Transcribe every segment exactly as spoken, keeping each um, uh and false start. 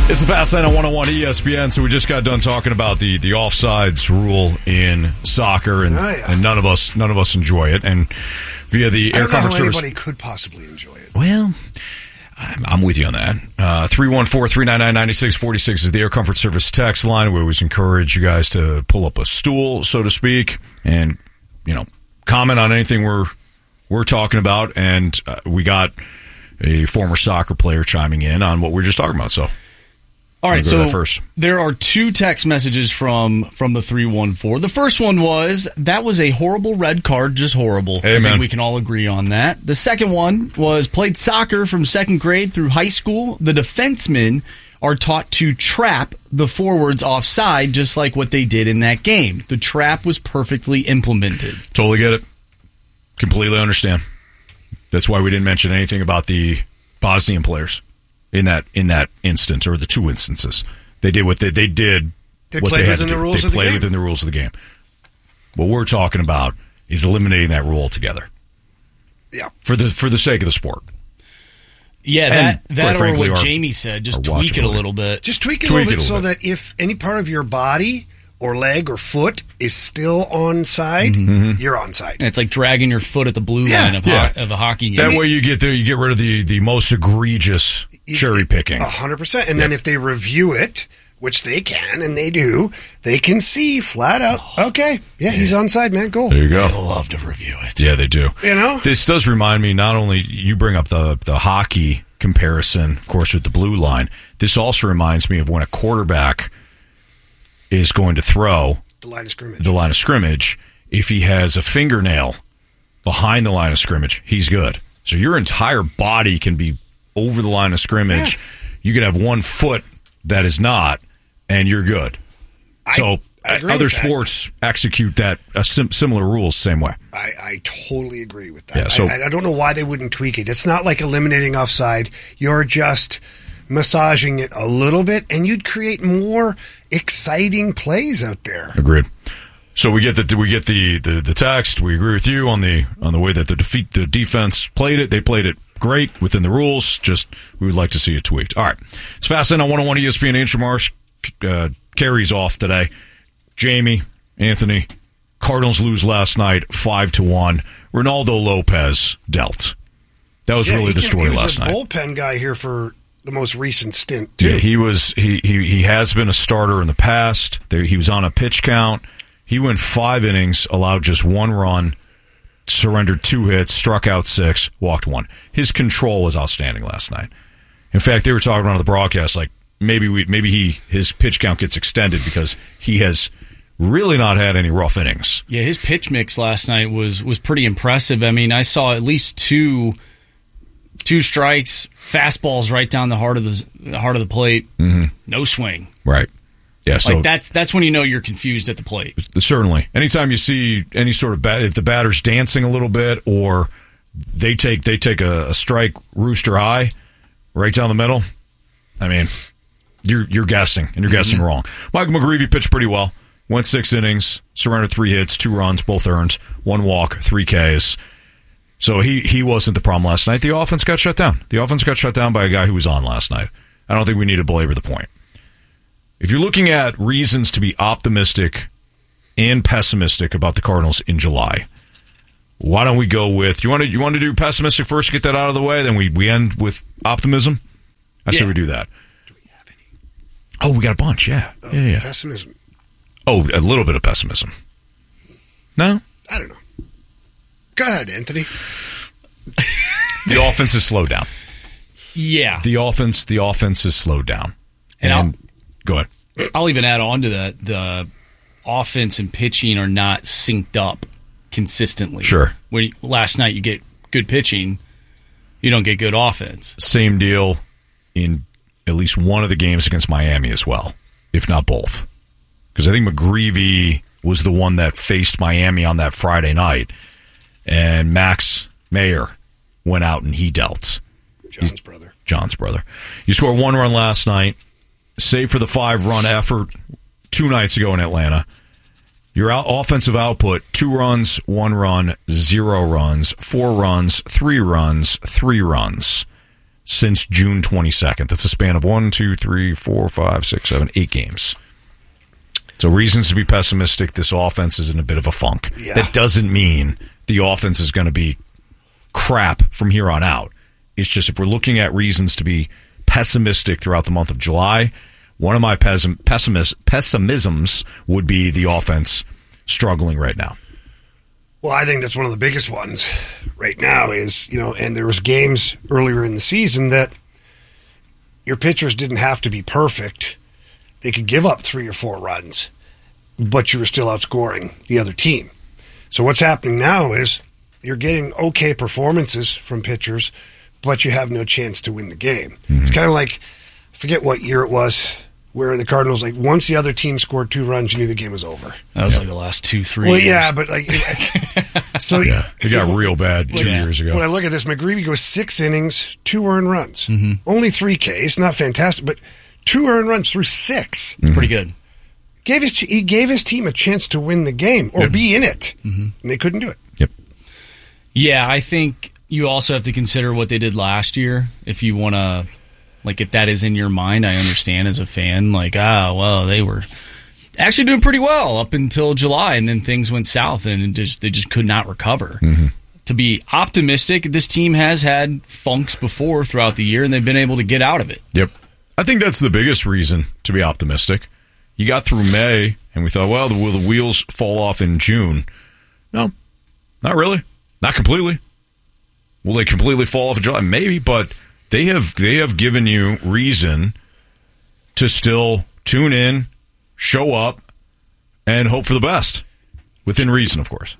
It's a Fast Lane on one oh one E S P N. So we just got done talking about the, the offsides rule in soccer, and, oh, yeah. and none of us none of us enjoy it. And via the I air don't know how conference anybody service, could possibly enjoy it. Well, I'm, I'm with you on that. Uh, three one four, three nine nine, nine six four six is the Air Comfort Service text line. We always encourage you guys to pull up a stool, so to speak, and you know comment on anything we're we're talking about. And uh, we got a former soccer player chiming in on what we were just talking about. So. All right, so first. There are two text messages from from the three one four. The first one was, that was a horrible red card, just horrible. Amen. I think we can all agree on that. The second one was, played soccer from second grade through high school. The defensemen are taught to trap the forwards offside, just like what they did in that game. The trap was perfectly implemented. Totally get it. Completely understand. That's why we didn't mention anything about the Bosnian players. In that in that instance, or the two instances, they did what they they did. They what played they had within to do. the rules They of the played game. within the rules of the game. What we're talking about is eliminating that rule altogether. Yeah, for the for the sake of the sport. Yeah, And, that that or frankly, what our, Jamie said. Just tweak it a little bit. Just tweak it tweak a little bit it a so little bit. that if any part of your body or leg or foot is still onside, Mm-hmm. you're onside. And it's like dragging your foot at the blue Yeah. line of, Yeah. ho- of a hockey game. That way, you get there, you get rid of the the most egregious cherry picking. A hundred percent. And then if they review it, which they can and they do, they can see flat out, okay, yeah, he's onside, man, goal. There you go. I love to review it. Yeah, they do. You know? This does remind me, not only you bring up the the hockey comparison, of course, with the blue line, this also reminds me of when a quarterback is going to throw The line of scrimmage. the line of scrimmage. If he has a fingernail behind the line of scrimmage, he's good. So your entire body can be over the line of scrimmage. Yeah. You could have one foot that is not, and you're good. I- so I agree other with that. sports execute that uh, sim- similar rules same way. I, I totally agree with that. Yeah, so- I, I don't know why they wouldn't tweak it. It's not like eliminating offside. You're just massaging it a little bit, and you'd create more exciting plays out there. Agreed. So we get the we get the, the, the text. We agree with you on the on the way that the defeat the defense played it. They played it great within the rules. Just we would like to see it tweaked. All right, it's Fast Lane on one oh one E S P N. Andrew Marsh uh, carries off today. Jamie, Anthony, Cardinals lose last night five to one. Ronaldo Lopez dealt. That was Yeah, really he the can- story he last was a night. bullpen guy here for the most recent stint, too. Yeah, he was. He, he he has been a starter in the past. There, he was on a pitch count. He went five innings, allowed just one run, surrendered two hits, struck out six, walked one. His control was outstanding last night. In fact, they were talking about on the broadcast, like maybe we maybe he his pitch count gets extended because he has really not had any rough innings. Yeah, his pitch mix last night was was pretty impressive. I mean, I saw at least two two strikes, fastballs right down the heart of the, the heart of the plate. Mm-hmm. No swing. Right. Yeah. So Like that's that's when you know you're confused at the plate. certainly, anytime you see any sort of bat, if the batter's dancing a little bit or they take they take a, a strike rooster high right down the middle, I mean, you're you're guessing and you're Mm-hmm. guessing wrong. Michael McGreevy pitched pretty well. Went six innings, surrendered three hits, two runs, both earned, one walk, three Ks. So he he wasn't the problem last night. The offense got shut down. The offense got shut down by a guy who was on last night. I don't think we need to belabor the point. If you're looking at reasons to be optimistic and pessimistic about the Cardinals in July, why don't we go with you want to you want to do pessimistic first, get that out of the way, then we, we end with optimism? I say Yeah. we do that. Do we have any? Oh, we got a bunch, yeah. Oh, yeah, yeah. Pessimism. Oh, a little bit of pessimism. No? I don't know. Go ahead, Anthony. The offense is slowed down. Yeah. The offense, the offense is slowed down. And And, I'll- go ahead. I'll even add on to that. The offense and pitching are not synced up consistently. Sure. When you- last night you get good pitching, you don't get good offense. Same deal in at least one of the games against Miami as well, if not both. Because I think McGreevy was the one that faced Miami on that Friday night, and Max Mayer went out and he dealt. John's He's- brother. John's brother. You scored one run last night, save for the five-run effort two nights ago in Atlanta. Your out- offensive output, two runs, one run, zero runs, four runs, three runs, three runs. since June twenty-second. That's a span of one, two, three, four, five, six, seven, eight games. So reasons to be pessimistic. This offense is in a bit of a funk. Yeah. That doesn't mean the offense is going to be crap from here on out. It's just if we're looking at reasons to be pessimistic throughout the month of July, one of my pessim- pessimis- pessimisms would be the offense struggling right now. Well, I think that's one of the biggest ones right now is, you know, and there was games earlier in the season that your pitchers didn't have to be perfect. They could give up three or four runs, but you were still outscoring the other team. So what's happening now is you're getting okay performances from pitchers, but you have no chance to win the game. Mm-hmm. It's kind of like, I forget what year it was, where the Cardinals, like, once the other team scored two runs, you knew the game was over. That was yeah. like the last two, three Well, years. yeah, but like, so yeah, it got real bad like, two years ago. When I look at this, McGreevy goes six innings, two earned runs, mm-hmm. only three Ks, not fantastic, but two earned runs through six. It's pretty good. Gave his he gave his team a chance to win the game or yep. be in it, mm-hmm. and they couldn't do it. Yep. Yeah, I think you also have to consider what they did last year. If you want to, like, if that is in your mind, I understand as a fan, like, ah, well, they were actually doing pretty well up until July, and then things went south, and it just, they just could not recover. Mm-hmm. To be optimistic, this team has had funks before throughout the year, and they've been able to get out of it. Yep. I think that's the biggest reason to be optimistic. You got through May, and we thought, well, will the wheels fall off in June? No, not really. Not completely. Will they completely fall off in July? Maybe, but they have they have given you reason to still tune in, show up, and hope for the best. Within reason, of course.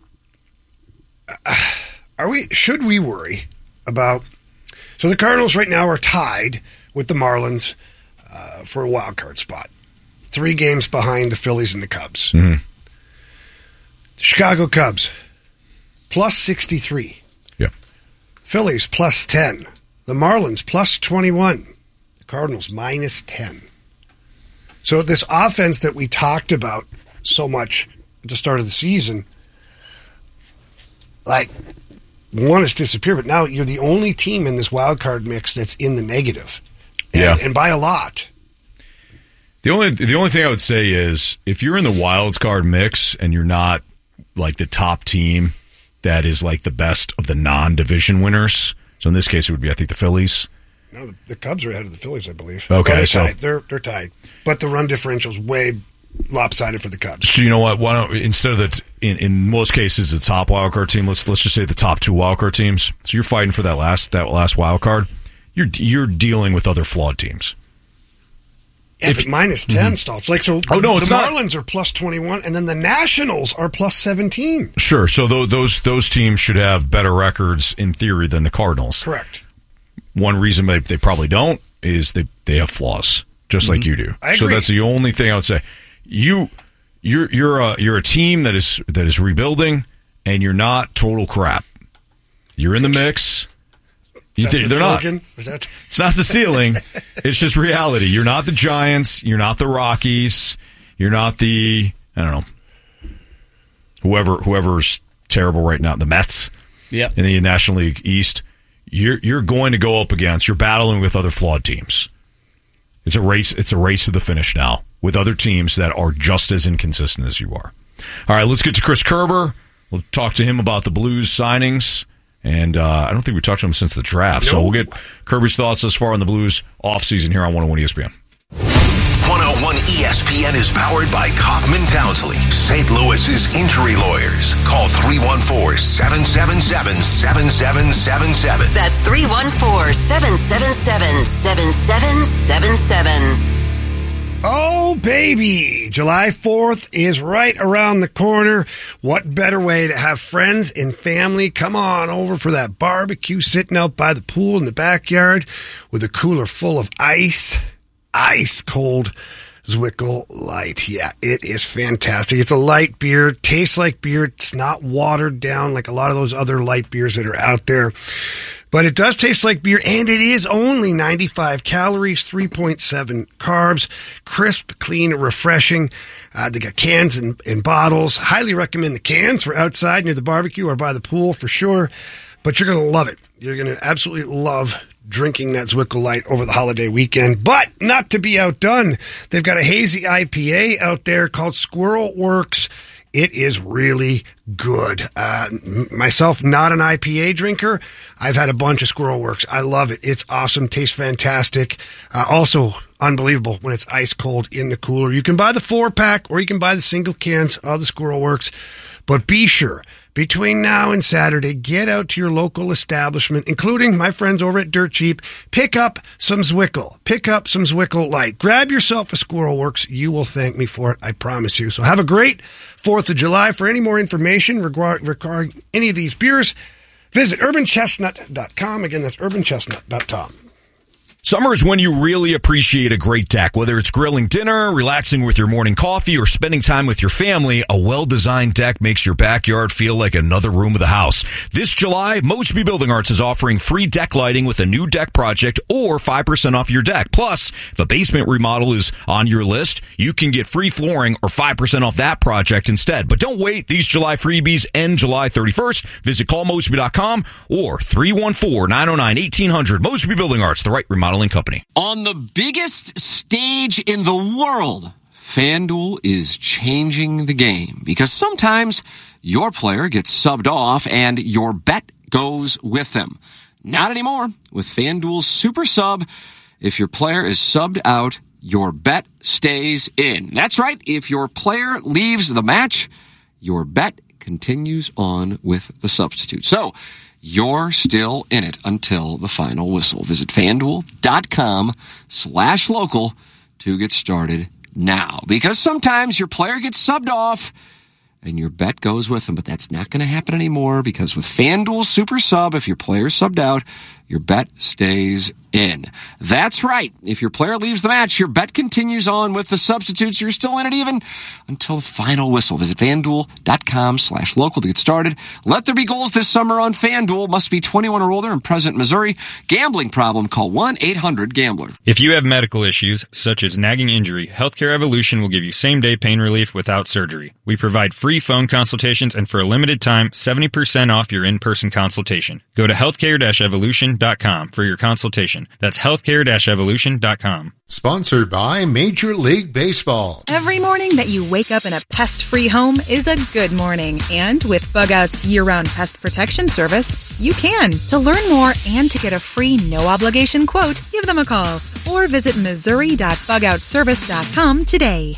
Are we? Should we worry about... So the Cardinals right now are tied with the Marlins uh, for a wild card spot. Three games behind the Phillies and the Cubs. Mm-hmm. The Chicago Cubs, plus sixty-three. Yeah. Phillies, plus ten. The Marlins, plus twenty-one. The Cardinals, minus ten. So this offense that we talked about so much at the start of the season, like, one has disappeared, but now you're the only team in this wild card mix that's in the negative. And, yeah. and by a lot. The only the only thing I would say is if you're in the wild card mix and you're not like the top team that is like the best of the non-division winners, so in this case it would be I think the Phillies. No, the, the Cubs are ahead of the Phillies, I believe. Okay, they're so tied. They're they're tied, but the run differential's way lopsided for the Cubs. So you know what? Why don't instead of the in, in most cases the top wild card team, let's let's just say the top two wild card teams. So you're fighting for that last that last wild card. You're you're dealing with other flawed teams. Yeah, If, but minus ten, mm-hmm. Stoltz. Like, so oh, no, it's the not. Marlins are plus twenty-one, and then the Nationals are plus seventeen. Sure. So those those those teams should have better records in theory than the Cardinals. Correct. One reason they, they probably don't is they they have flaws, just mm-hmm. like you do. I agree. So that's the only thing I would say. You you're you're a you're a team that is that is rebuilding, and you're not total crap. You're in the mix. You th- the they're slogan? not. Was that It's not the ceiling. It's just reality. You're not the Giants. You're not the Rockies. You're not the I don't know whoever whoever's terrible right now. The Mets. Yeah. In the National League East. You're you're going to go up against. You're battling with other flawed teams. It's a race. It's a race to the finish now with other teams that are just as inconsistent as you are. All right, let's get to Chris Kerber. We'll talk to him about the Blues signings. And uh, I don't think we talked to him since the draft. No. So we'll get Kirby's thoughts thus far on the Blues offseason here on one oh one E S P N. one oh one E S P N is powered by Kaufman Townsley, Saint Louis's injury lawyers. Call three one four, seven seven seven, seven seven seven seven. That's three one four, seven seven seven, seven seven seven seven. Oh, baby. July fourth is right around the corner. What better way to have friends and family come on over for that barbecue sitting out by the pool in the backyard with a cooler full of ice, ice cold Zwickel Light. Yeah, it is fantastic. It's a light beer, tastes like beer. It's not watered down like a lot of those other light beers that are out there. But it does taste like beer, and it is only ninety-five calories, three point seven carbs, crisp, clean, refreshing. Uh, they got cans and, and bottles. Highly recommend the cans for outside near the barbecue or by the pool for sure. But you're going to love it. You're going to absolutely love drinking that Zwickle Light over the holiday weekend. But not to be outdone, they've got a hazy I P A out there called Squirrel Works. It is really good. Uh, myself, not an I P A drinker. I've had a bunch of Squirrel Works. I love it. It's awesome. Tastes fantastic. Uh, also, unbelievable when it's ice cold in the cooler. You can buy the four pack or you can buy the single cans of the Squirrel Works. But be sure, between now and Saturday, get out to your local establishment, including my friends over at Dirt Cheap. Pick up some Zwickle. Pick up some Zwickle Light. Grab yourself a Squirrel Works. You will thank me for it, I promise you. So have a great fourth of July. For any more information regarding any of these beers, visit urban chestnut dot com. Again, that's urban chestnut dot com. Summer is when you really appreciate a great deck. Whether it's grilling dinner, relaxing with your morning coffee, or spending time with your family, a well-designed deck makes your backyard feel like another room of the house. This July, Mosby Building Arts is offering free deck lighting with a new deck project or five percent off your deck. Plus, if a basement remodel is on your list, you can get free flooring or five percent off that project instead. But don't wait. These July freebies end July thirty-first. Visit call mosby dot com or three one four, nine oh nine, eighteen hundred. Mosby Building Arts, the right remodel company. On the biggest stage in the world, FanDuel is changing the game because sometimes your player gets subbed off and your bet goes with them. Not anymore. With FanDuel's Super Sub, if your player is subbed out, your bet stays in. That's right. If your player leaves the match, your bet continues on with the substitute. So, you're still in it until the final whistle. Visit FanDuel.com slash local to get started now. Because sometimes your player gets subbed off and your bet goes with them. But that's not going to happen anymore because with FanDuel Super Sub, if your player's subbed out, your bet stays in. That's right. If your player leaves the match, your bet continues on with the substitutes. You're still in it even until the final whistle. Visit FanDuel.com slash local to get started. Let there be goals this summer on FanDuel. Must be twenty-one or older and present in Missouri. Gambling problem? Call one eight hundred gambler. If you have medical issues, such as nagging injury, Healthcare Evolution will give you same-day pain relief without surgery. We provide free phone consultations and for a limited time, seventy percent off your in-person consultation. Go to healthcare evolution dot com for your consultation. That's healthcare evolution dot com. Sponsored by Major League Baseball. Every morning that you wake up in a pest-free home is a good morning. And with Bug Out's year-round pest protection service, you can. To learn more and to get a free, no-obligation quote, give them a call or visit missouri dot bug out service dot com today.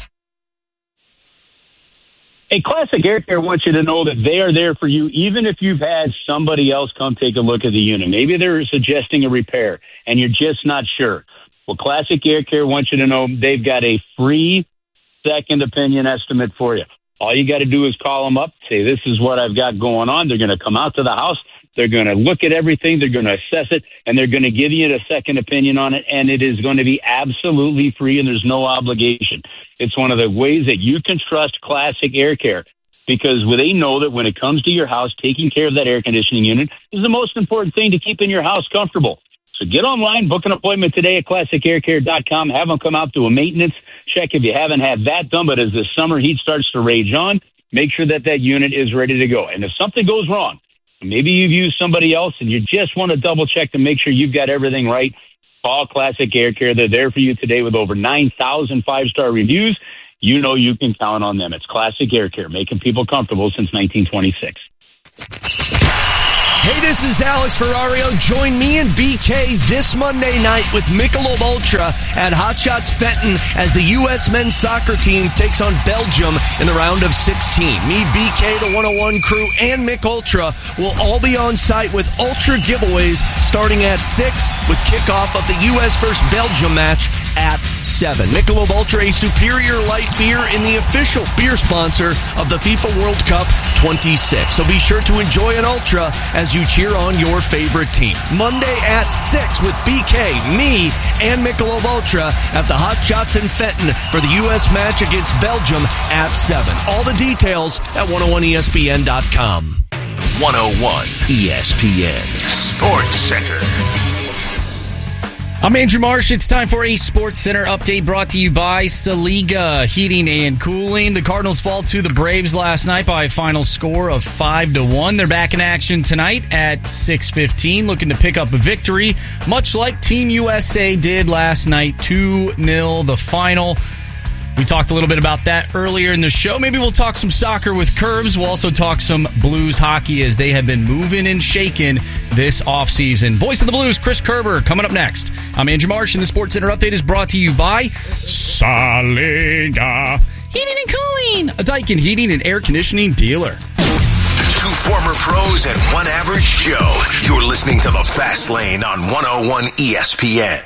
Hey, Classic Air Care wants you to know that they are there for you, even if you've had somebody else come take a look at the unit. Maybe they're suggesting a repair, and you're just not sure. Well, Classic Air Care wants you to know they've got a free second opinion estimate for you. All you got to do is call them up, say, this is what I've got going on. They're going to come out to the house. They're going to look at everything. They're going to assess it, and they're going to give you a second opinion on it, and it is going to be absolutely free, and there's no obligation. It's one of the ways that you can trust Classic Air Care because they know that when it comes to your house, taking care of that air conditioning unit is the most important thing to keep in your house comfortable. So get online, book an appointment today at classic air care dot com. Have them come out to a maintenance check if you haven't had that done. But as the summer heat starts to rage on, make sure that that unit is ready to go. And if something goes wrong, maybe you've used somebody else and you just want to double check to make sure you've got everything right, call Classic Air Care. They're there for you today with over nine thousand five-star reviews. You know you can count on them. It's Classic Air Care, making people comfortable since nineteen twenty-six. Hey, this is Alex Ferrario. Join me and B K this Monday night with Michelob Ultra at Hot Shots Fenton as the U S men's soccer team takes on Belgium in the round of sixteen. Me, B K, the one oh one crew, and Mich Ultra will all be on site with Ultra giveaways starting at six with kickoff of the U S versus Belgium match at seven. Michelob Ultra, a superior light beer and the official beer sponsor of the FIFA World Cup twenty-six. So be sure to enjoy an Ultra as you cheer on your favorite team. Monday at six with B K, me, and Michelob Ultra at the Hot Shots in Fenton for the U S match against Belgium at seven. All the details at one oh one E S P N dot com. one oh one E S P N Sports Center. I'm Andrew Marsh. It's time for a Sports Center update brought to you by Saliga Heating and Cooling. The Cardinals fall to the Braves last night by a final score of five to one. They're back in action tonight at six fifteen, looking to pick up a victory, much like Team U S A did last night, two nil the final. We talked a little bit about that earlier in the show. Maybe we'll talk some soccer with Curbs. We'll also talk some Blues hockey as they have been moving and shaking this offseason. Voice of the Blues, Chris Kerber, coming up next. I'm Andrew Marsh, and the Sports Center update is brought to you by Saliga Heating and Cooling, a Daikin heating and air conditioning dealer. Two former pros and one average Joe. You're listening to The Fast Lane on one oh one E S P N.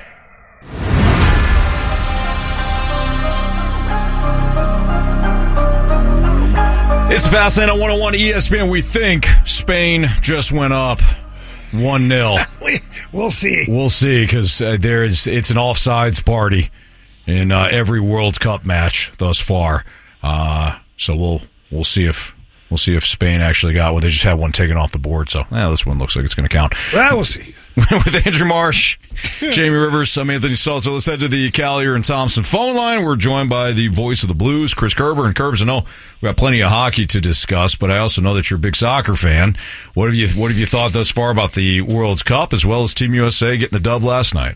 It's Fast Lane on one oh one E S P N. We think Spain just went up one nil. We'll see. We'll see, because uh, there's it's an offsides party in uh, every World Cup match thus far. Uh, so we'll we'll see if we'll see if Spain actually got one. They just had one taken off the board, so eh, this one looks like it's going to count. Well, we'll see. With Andrew Marsh, Jamie Rivers, I'm Anthony Salter. Let's head to the Callier and Thompson phone line. We're joined by the voice of the Blues, Chris Kerber. And Kerbs, I know we got plenty of hockey to discuss, but I also know that you're a big soccer fan. What have you What have you thought thus far about the World Cup, as well as Team U S A getting the dub last night?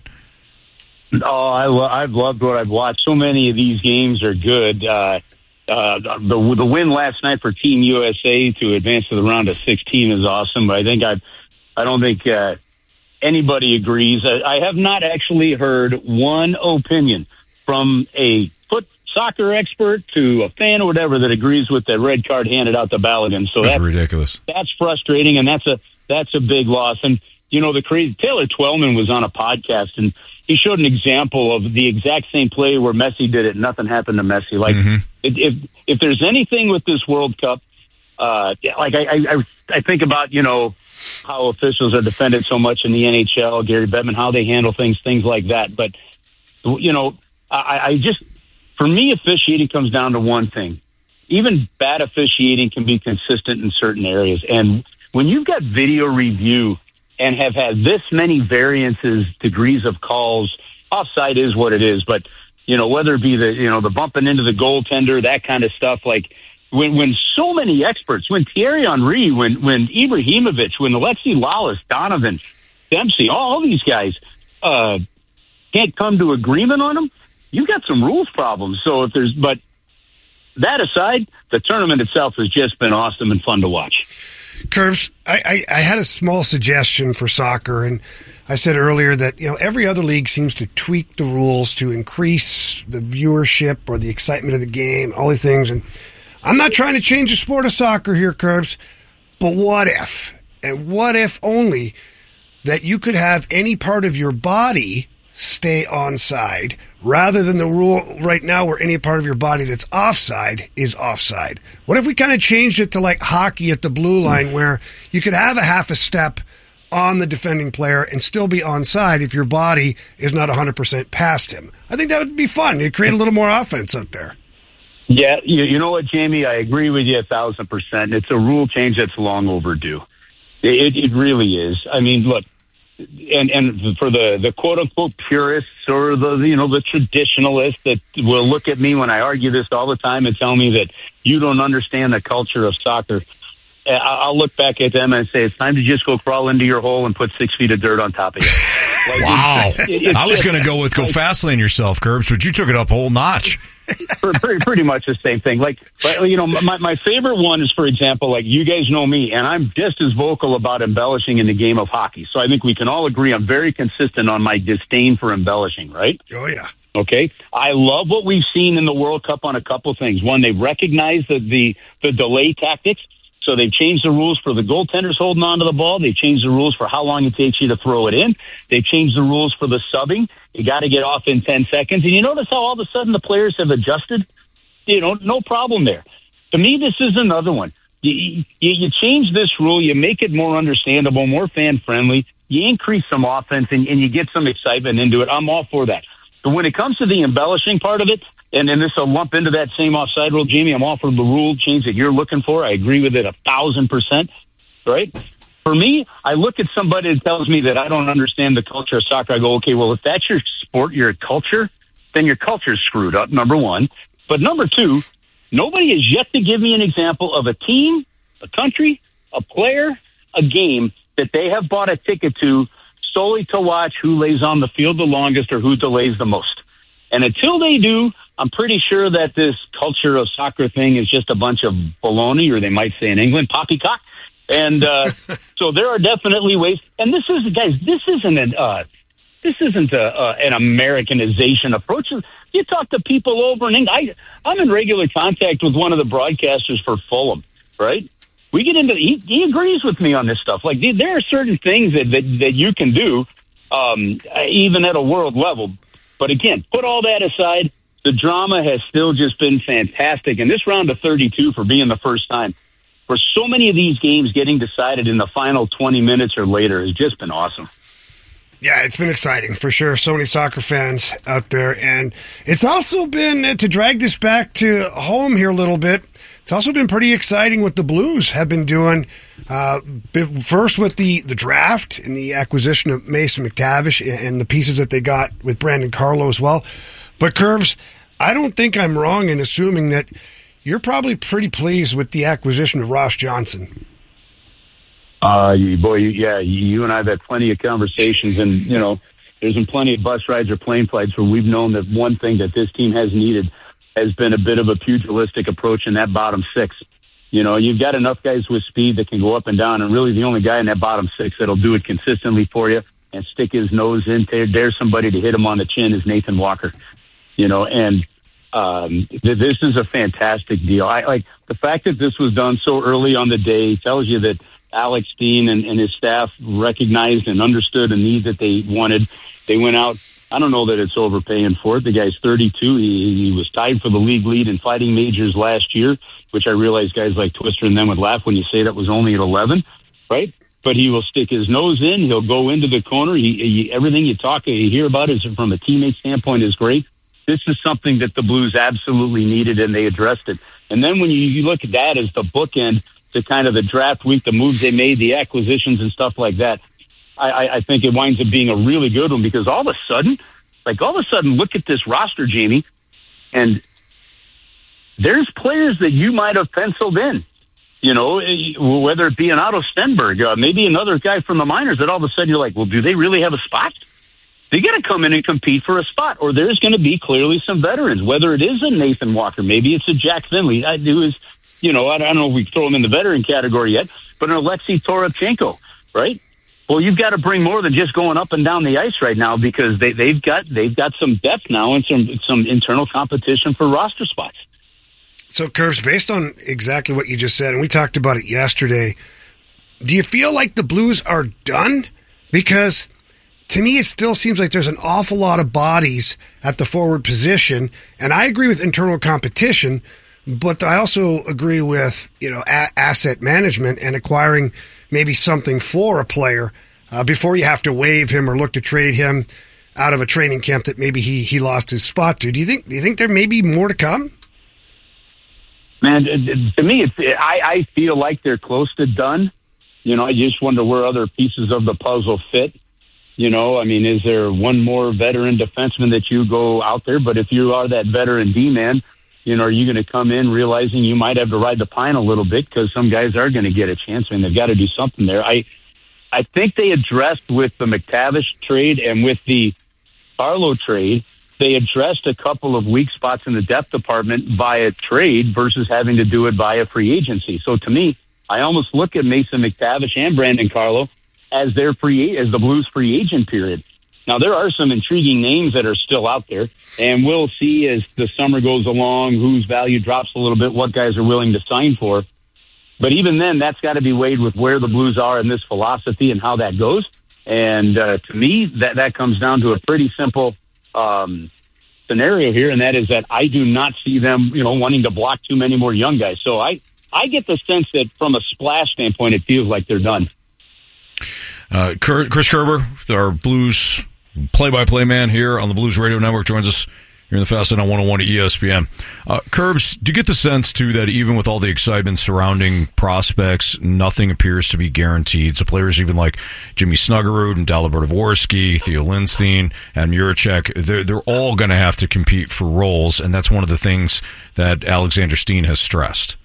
Oh, I lo- I've loved what I've watched. So many of these games are good. Uh, uh, the the win last night for Team U S A to advance to the round of sixteen is awesome. But I think I I don't think. Uh, Anybody agrees. I have not actually heard one opinion from a foot soccer expert to a fan or whatever that agrees with the red card handed out to Balogun. So that's, that's ridiculous. That's frustrating, and that's a that's a big loss. And you know, the crazy Taylor Twellman was on a podcast, and he showed an example of the exact same play where Messi did it, and nothing happened to Messi. Like mm-hmm. if, if if there's anything with this World Cup, uh, like I, I I think about you know. how officials are defended so much in the N H L, Gary Bettman, how they handle things, things like that. But, you know, I, I just, for me, officiating comes down to one thing. Even bad officiating can be consistent in certain areas. And when you've got video review and have had this many variances, degrees of calls, offside is what it is. But, you know, whether it be the, you know, the bumping into the goaltender, that kind of stuff, like, When when so many experts, when Thierry Henry, when when Ibrahimovic, when Alexi Lalas, Donovan, Dempsey, all these guys uh, can't come to agreement on them, you've got some rules problems. So if there's, but that aside, the tournament itself has just been awesome and fun to watch. Curbs, I, I, I had a small suggestion for soccer, and I said earlier that you know every other league seems to tweak the rules to increase the viewership or the excitement of the game, all these things, and I'm not trying to change the sport of soccer here, Curbs, but what if, and what if only, that you could have any part of your body stay onside rather than the rule right now where any part of your body that's offside is offside? What if we kind of changed it to like hockey at the blue line where you could have a half a step on the defending player and still be onside if your body is not one hundred percent past him? I think that would be fun. It'd create a little more offense out there. Yeah, you, you know what, Jamie? I agree with you a thousand percent. It's a rule change that's long overdue. It, it really is. I mean, look, and and for the, the quote unquote purists or the you know the traditionalists that will look at me when I argue this all the time and tell me that you don't understand the culture of soccer, I'll look back at them and say it's time to just go crawl into your hole and put six feet of dirt on top of you. Like, wow, it's, it's I was going to go with go like, fast lane yourself, Curbs, but you took it up a whole notch. pretty, pretty much the same thing. Like, but, you know, my, my favorite one is, for example, like you guys know me, and I'm just as vocal about embellishing in the game of hockey. So I think we can all agree I'm very consistent on my disdain for embellishing, right? Oh, yeah. Okay. I love what we've seen in the World Cup on a couple of things. One, they've recognized the, the, the delay tactics. So they've changed the rules for the goaltenders holding on to the ball. They've changed the rules for how long it takes you to throw it in. They've changed the rules for the subbing. You got to get off in ten seconds. And you notice how all of a sudden the players have adjusted? You know, no problem there. To me, this is another one. You, you, you change this rule. You make it more understandable, more fan-friendly. You increase some offense, and, and you get some excitement into it. I'm all for that. But when it comes to the embellishing part of it, and then this will lump into that same offside rule, Jamie, I'm all for the rule change that you're looking for. I agree with it a thousand percent, right? For me, I look at somebody that tells me that I don't understand the culture of soccer. I go, okay, well, if that's your sport, your culture, then your culture is screwed up, number one. But number two, nobody has yet to give me an example of a team, a country, a player, a game that they have bought a ticket to solely to watch who lays on the field the longest or who delays the most. And until they do, I'm pretty sure that this culture of soccer thing is just a bunch of baloney, or they might say in England, poppycock. And uh, so there are definitely ways. And this is, guys, this isn't an uh, this isn't a, uh, an Americanization approach. You talk to people over in England. I, I'm in regular contact with one of the broadcasters for Fulham, right? We get into he, he agrees with me on this stuff. Like there are certain things that that, that you can do, um, even at a world level. But again, put all that aside. The drama has still just been fantastic, and this round of thirty-two for being the first time. For so many of these games getting decided in the final twenty minutes or later has just been awesome. Yeah, it's been exciting for sure. So many soccer fans out there. And it's also been, uh, to drag this back to home here a little bit, it's also been pretty exciting what the Blues have been doing. Uh, first with the, the draft and the acquisition of Mason McTavish and the pieces that they got with Brandon Carlo as well. But, Curbs, I don't think I'm wrong in assuming that you're probably pretty pleased with the acquisition of Ross Johnson. Uh, boy, yeah, you and I have had plenty of conversations, and, you know, there's been plenty of bus rides or plane flights where we've known that one thing that this team has needed has been a bit of a pugilistic approach in that bottom six. You know, you've got enough guys with speed that can go up and down, and really the only guy in that bottom six that'll do it consistently for you and stick his nose in, dare somebody to hit him on the chin is Nathan Walker. You know, and um, th- this is a fantastic deal. I like the fact that this was done so early on the day tells you that Alex Steen and, and his staff recognized and understood a need that they wanted. They went out. I don't know that it's overpaying for it. The guy's thirty-two. He, he was tied for the league lead in fighting majors last year, which I realize guys like Twister and them would laugh when you say that was only at eleven, right? But he will stick his nose in. He'll go into the corner. He, he everything you talk, you hear about is from a teammate standpoint is great. This is something that the Blues absolutely needed, and they addressed it. And then when you, you look at that as the bookend to kind of the draft week, the moves they made, the acquisitions and stuff like that, I, I think it winds up being a really good one because all of a sudden, like all of a sudden, look at this roster, Jamie, and there's players that you might have penciled in, you know, whether it be an Otto Stenberg, uh, maybe another guy from the minors that all of a sudden you're like, well, do they really have a spot? They got to come in and compete for a spot, or there's going to be clearly some veterans, whether it is a Nathan Walker, maybe it's a Jack Finley, I do is, you know, I don't know if we throw him in the veteran category yet, but an Alexei Toropchenko, right? Well, you've got to bring more than just going up and down the ice right now because they, they've got they've got some depth now and some some internal competition for roster spots. So, Curbs, based on exactly what you just said, and we talked about it yesterday, do you feel like the Blues are done? Because to me, it still seems like there's an awful lot of bodies at the forward position, and I agree with internal competition, but I also agree with, you know, a- asset management and acquiring maybe something for a player uh, before you have to waive him or look to trade him out of a training camp that maybe he, he lost his spot to. Do you think? Do you think there may be more to come? Man, to me, it's, I, I feel like they're close to done. You know, I just wonder where other pieces of the puzzle fit. You know, I mean, is there one more veteran defenseman that you go out there? But if you are that veteran D-man, you know, are you going to come in realizing you might have to ride the pine a little bit because some guys are going to get a chance and they've got to do something there. I I think they addressed with the McTavish trade and with the Carlo trade, they addressed a couple of weak spots in the depth department via trade versus having to do it via free agency. So to me, I almost look at Mason McTavish and Brandon Carlo as their free as the Blues free agent period. Now, there are some intriguing names that are still out there, and we'll see as the summer goes along whose value drops a little bit, what guys are willing to sign for. But even then, that's got to be weighed with where the Blues are in this philosophy and how that goes. And uh, to me, that, that comes down to a pretty simple um, scenario here, and that is that I do not see them, you know, wanting to block too many more young guys. So I, I get the sense that from a splash standpoint, it feels like they're done. Uh, Chris Kerber, our Blues play-by-play man here on the Blues Radio Network, joins us You're in the Fast Lane on one oh one E S P N. Uh, Curbs, do you get the sense, too, that even with all the excitement surrounding prospects, nothing appears to be guaranteed? So players even like Jimmy Snuggerud and Dalibor Dvorsky, Theo Lindstein, and Muracek, they're, they're all going to have to compete for roles, and that's one of the things that Alexander Steen has stressed.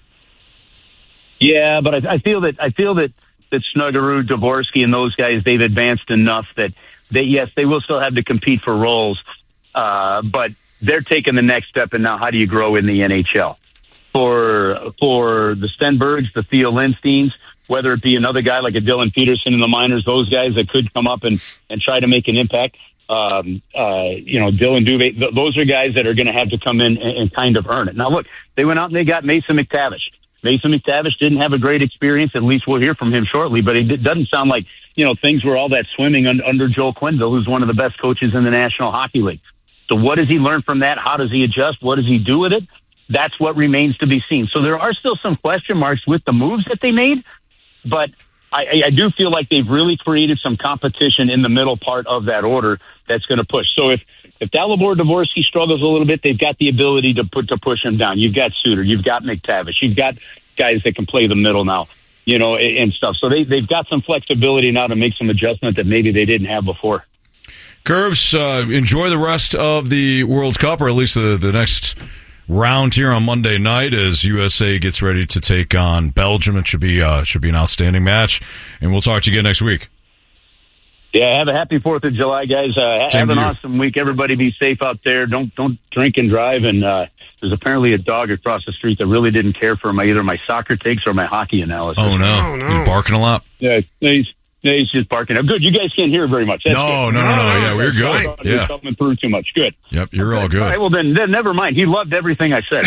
Yeah, but I, I feel that I feel that, that Snuggerud, Dvorsky, and those guys, they've advanced enough that, they, yes, they will still have to compete for roles, uh, but they're taking the next step, and now how do you grow in the N H L? For for the Stenbergs, the Theo Lindsteins, whether it be another guy like a Dylan Peterson in the minors, those guys that could come up and, and try to make an impact. Um, uh, you know, Dylan Dubé, th- those are guys that are going to have to come in and, and kind of earn it. Now, look, they went out and they got Mason McTavish. Mason McTavish didn't have a great experience. At least we'll hear from him shortly, but it d- doesn't sound like, you know, things were all that swimming un- under Joel Quenneville, who's one of the best coaches in the National Hockey League. So what does he learn from that? How does he adjust? What does he do with it? That's what remains to be seen. So there are still some question marks with the moves that they made, but I, I do feel like they've really created some competition in the middle part of that order that's going to push. So if, if Dalibor Dvorsky struggles a little bit, they've got the ability to put to push him down. You've got Suter, you've got McTavish, you've got guys that can play the middle now, you know, and, and stuff. So they, they've got some flexibility now to make some adjustment that maybe they didn't have before. Curbs, uh, enjoy the rest of the World Cup, or at least the, the next round here on Monday night as U S A gets ready to take on Belgium. It should be uh, should be an outstanding match, and we'll talk to you again next week. Yeah, have a happy Fourth of July, guys. Uh, have an awesome week. Everybody be safe out there. Don't don't drink and drive. And uh, there's apparently a dog across the street that really didn't care for my either my soccer takes or my hockey analysis. Oh no, oh, no. He's barking a lot. Yeah, he's. Yeah, he's just barking. Good. You guys can't hear very much. That's no, good. no, no, no, no. Yeah, we're good. You're yeah. coming through too much. Good. Yep, you're okay. all good. All right, well, then, then never mind. He loved everything I said.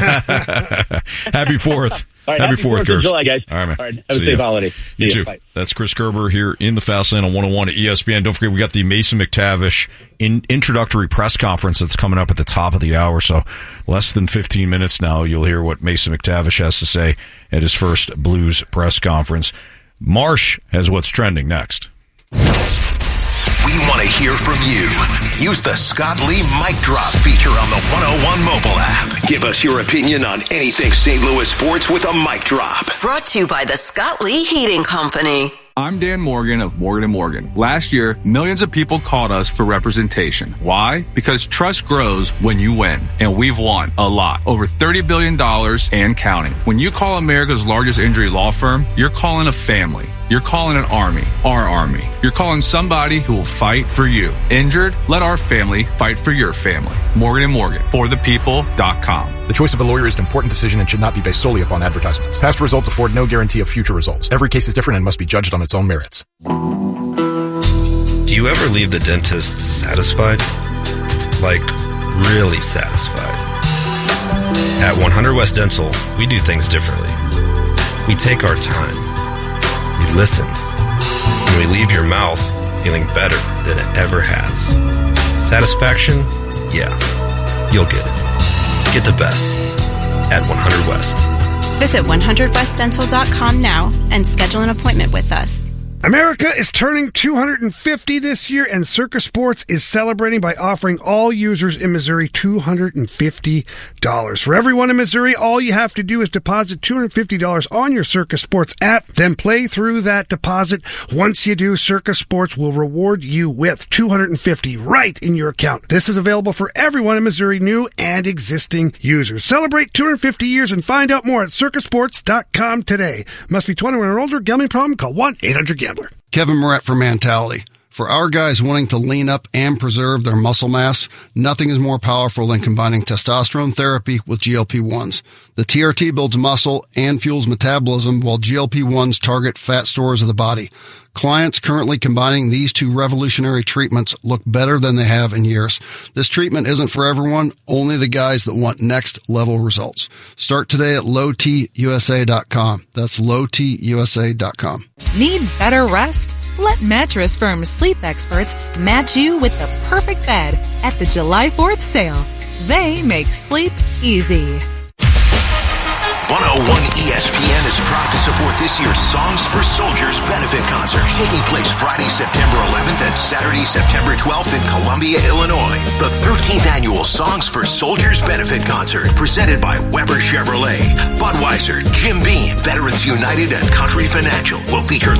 Happy Fourth. All right, happy, happy Fourth of July, guys. All right, man. All right, have See a safe ya. holiday. You See too. ya. Bye. That's Chris Gerber here in the Fast Lane on one oh one at E S P N. Don't forget, we got the Mason McTavish in introductory press conference that's coming up at the top of the hour. So less than fifteen minutes now, you'll hear what Mason McTavish has to say at his first Blues press conference. Marsh has what's trending next. We want to hear from you. Use the Scott Lee Mic Drop feature on the one oh one mobile app. Give us your opinion on anything Saint Louis sports with a mic drop. Brought to you by the Scott Lee Heating Company. I'm Dan Morgan of Morgan and Morgan. Last year, millions of people called us for representation. Why? Because trust grows when you win. And we've won a lot. Over thirty billion dollars and counting. When you call America's largest injury law firm, you're calling a family. You're calling an army. Our army. You're calling somebody who will fight for you. Injured? Let our family fight for your family. Morgan and Morgan. For the people dot com. The choice of a lawyer is an important decision and should not be based solely upon advertisements. Past results afford no guarantee of future results. Every case is different and must be judged on its own merits. Do you ever leave the dentist satisfied? Like, really satisfied? At one hundred West Dental, we do things differently. We take our time. We listen. And we leave your mouth feeling better than it ever has. Satisfaction? Yeah. You'll get it. Get the best at one hundred West. Visit one hundred west dental dot com now and schedule an appointment with us. America is turning two hundred fifty this year, and Circa Sports is celebrating by offering all users in Missouri two hundred fifty dollars. For everyone in Missouri, all you have to do is deposit two hundred fifty dollars on your Circa Sports app, then play through that deposit. Once you do, Circa Sports will reward you with two hundred fifty dollars right in your account. This is available for everyone in Missouri, new and existing users. Celebrate two hundred fifty years and find out more at circa sports dot com today. Must be twenty-one or older. Gambling problem? Call one eight hundred gambler. Kevin Moret for Mentality. For our guys wanting to lean up and preserve their muscle mass, nothing is more powerful than combining testosterone therapy with G L P ones. The T R T builds muscle and fuels metabolism, while G L P ones target fat stores of the body. Clients currently combining these two revolutionary treatments look better than they have in years. This treatment isn't for everyone, only the guys that want next level results. Start today at low t u s a dot com. That's low t u s a dot com. Need better rest? Let Mattress Firm sleep experts match you with the perfect bed at the July fourth sale. They make sleep easy. one oh one E S P N is proud to support this year's Songs for Soldiers benefit concert, taking place Friday, September eleventh and Saturday, September twelfth in Columbia, Illinois. The thirteenth Annual Songs for Soldiers Benefit Concert, presented by Weber Chevrolet, Budweiser, Jim Beam, Veterans United, and Country Financial, will feature